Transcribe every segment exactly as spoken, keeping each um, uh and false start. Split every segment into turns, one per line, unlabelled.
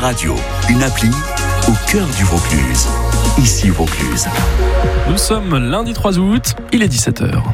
radio, une appli au cœur du Vaucluse. Ici Vaucluse.
Nous sommes lundi trois août, il est dix-sept heures.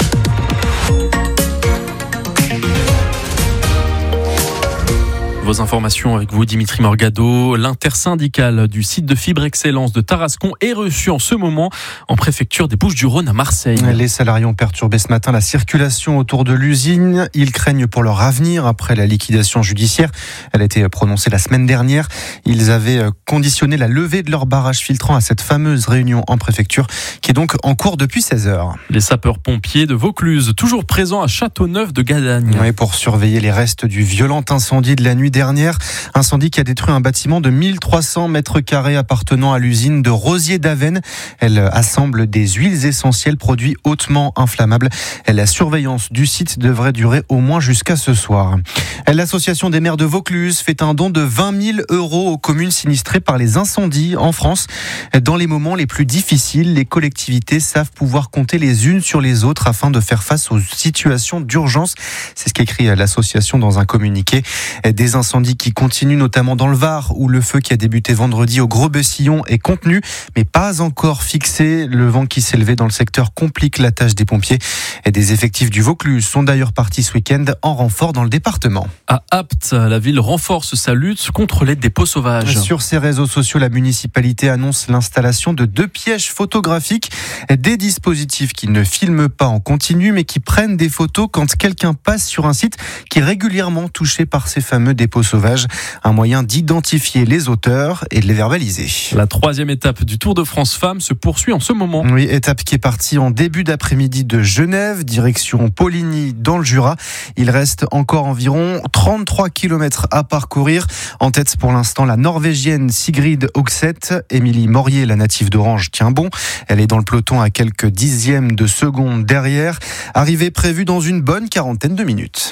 Vos informations avec vous, Dimitri Morgado. L'intersyndicale du site de Fibre Excellence de Tarascon est reçue en ce moment en préfecture des Bouches-du-Rhône à Marseille.
Les salariés ont perturbé ce matin la circulation autour de l'usine. Ils craignent pour leur avenir après la liquidation judiciaire. Elle a été prononcée la semaine dernière. Ils avaient conditionné la levée de leur barrage filtrant à cette fameuse réunion en préfecture qui est donc en cours depuis seize heures.
Les sapeurs-pompiers de Vaucluse, toujours présents à Châteauneuf de Gadagne.
Oui, pour surveiller les restes du violent incendie de la nuit dernière. Incendie qui a détruit un bâtiment de mille trois cents mètres carrés appartenant à l'usine de Rosier d'Avesnes. Elle assemble des huiles essentielles, produits hautement inflammables. La surveillance du site devrait durer au moins jusqu'à ce soir. L'association des maires de Vaucluse fait un don de vingt mille euros aux communes sinistrées par les incendies en France. Dans les moments les plus difficiles, les collectivités savent pouvoir compter les unes sur les autres afin de faire face aux situations d'urgence. C'est ce qu'écrit l'association dans un communiqué. Des incendies qui continuent notamment dans le Var où le feu qui a débuté vendredi au Gros-Bessillon est contenu mais pas encore fixé. Le vent qui s'est levé dans le secteur complique la tâche des pompiers. Et des effectifs du Vaucluse sont d'ailleurs partis ce week-end en renfort dans le département.
À Apt, la ville renforce sa lutte contre les dépôts sauvages.
Sur ses réseaux sociaux, la municipalité annonce l'installation de deux pièges photographiques, des dispositifs qui ne filment pas en continu mais qui prennent des photos quand quelqu'un passe sur un site qui est régulièrement touché par ces fameux dépôts sauvages. Un moyen d'identifier les auteurs et de les verbaliser.
La troisième étape du Tour de France Femmes se poursuit en ce moment.
Oui, étape qui est partie en début d'après-midi de Genève, direction Poligny dans le Jura. Il reste encore environ trente-trois kilomètres à parcourir. En tête pour l'instant, la Norvégienne Sigrid Hogseth. Émilie Morier, la native d'Orange, tient bon. Elle est dans le peloton à quelques dixièmes de seconde derrière. Arrivée prévue dans une bonne quarantaine de minutes.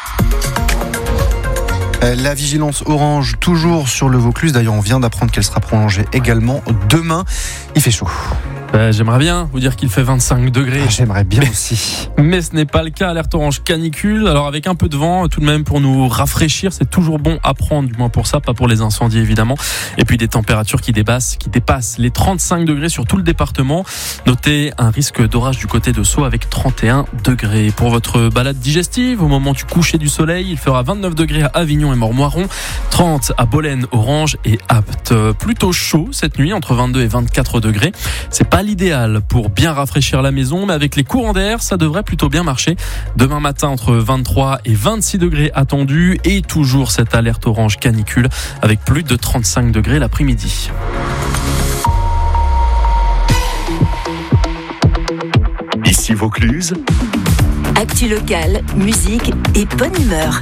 La vigilance orange toujours sur le Vaucluse. D'ailleurs, on vient d'apprendre qu'elle sera prolongée également demain. Il fait chaud.
Euh, j'aimerais bien vous dire qu'il fait vingt-cinq degrés.
Ah, j'aimerais bien aussi.
Mais ce n'est pas le cas. Alerte orange canicule. Alors avec un peu de vent, tout de même pour nous rafraîchir, c'est toujours bon à prendre, du moins pour ça, pas pour les incendies évidemment. Et puis des températures qui dépassent, qui dépassent les trente-cinq degrés sur tout le département. Notez un risque d'orage du côté de Sceaux avec trente et un degrés. Pour votre balade digestive, au moment du coucher du soleil, il fera vingt-neuf degrés à Avignon et Mormoiron, trente à Bolène, Orange et Apt. Plutôt chaud cette nuit, entre vingt-deux et vingt-quatre degrés. C'est pas l'idéal pour bien rafraîchir la maison, mais avec les courants d'air, ça devrait plutôt bien marcher. Demain matin, entre vingt-trois et vingt-six degrés attendus et toujours cette alerte orange canicule avec plus de trente-cinq degrés l'après-midi.
Ici Vaucluse.
Actu locale, musique et bonne humeur.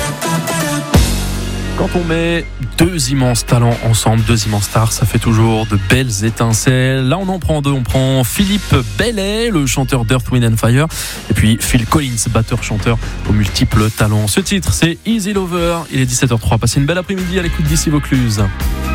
Quand on met deux immenses talents ensemble, deux immenses stars, ça fait toujours de belles étincelles. Là, on en prend deux. On prend Philippe Bellet, le chanteur d'Earth, Wind and Fire, et puis Phil Collins, batteur-chanteur aux multiples talents. Ce titre, c'est Easy Lover. Il est dix-sept heures zéro trois. Passez une belle après-midi à l'écoute d'Ici Vaucluse.